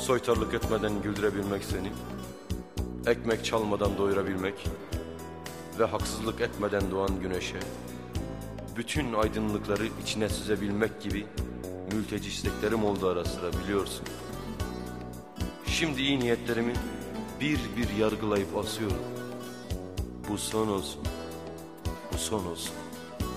Soytarlık etmeden güldürebilmek seni, ekmek çalmadan doyurabilmek ve haksızlık etmeden doğan güneşe bütün aydınlıkları içine süzebilmek gibi mülteci isteklerim oldu ara sıra, biliyorsun. Şimdi iyi niyetlerimi bir bir yargılayıp asıyorum. Bu son olsun, bu son olsun.